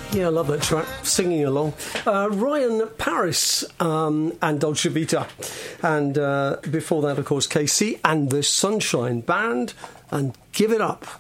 Yeah, I love that track, singing along. Ryan Paris and Dolce Vita. And before that, of course, KC and the Sunshine Band and Give It Up.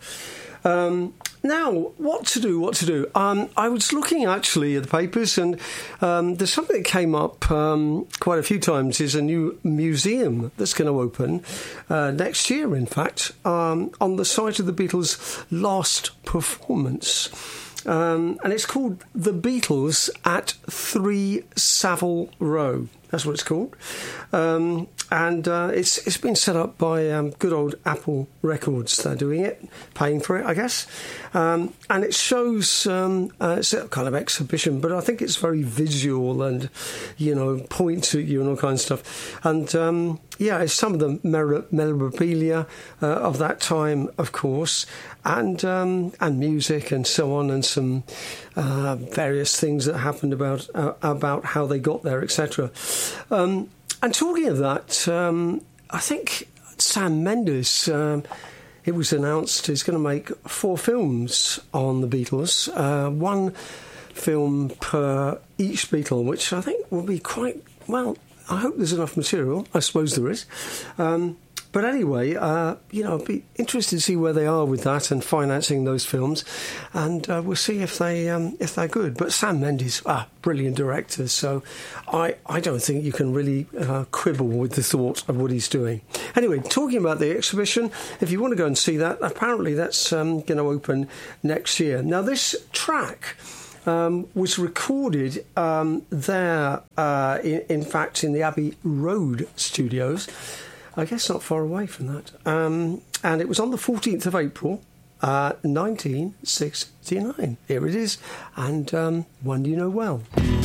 Now, what to do? I was looking actually at the papers, and there's something that came up quite a few times. Is a new museum that's going to open next year, in fact, on the site of the Beatles' last performance. And it's called The Beatles at 3 Savile Row. That's what it's called. And it's been set up by good old Apple Records. They're doing it, paying for it, I guess. And it shows, it's a kind of exhibition, but I think it's very visual and, points at you and all kinds of stuff. And, it's some of the memorabilia of that time, of course, and music and so on, and some various things that happened about how they got there, etc. And talking of that, I think Sam Mendes, it was announced, is going to make 4 films on the Beatles, 1 film per each Beatle, which I think will be quite, well, I hope there's enough material. I suppose there is. But anyway, I'd be interested to see where they are with that and financing those films, and we'll see if they're good. But Sam Mendes, brilliant director, so I don't think you can really quibble with the thought of what he's doing. Anyway, talking about the exhibition, if you want to go and see that, apparently that's going to open next year. Now, this track was recorded there, in fact, in the Abbey Road studios. I guess not far away from that. And it was on the 14th of April, 1969. Here it is, and One You Know Well.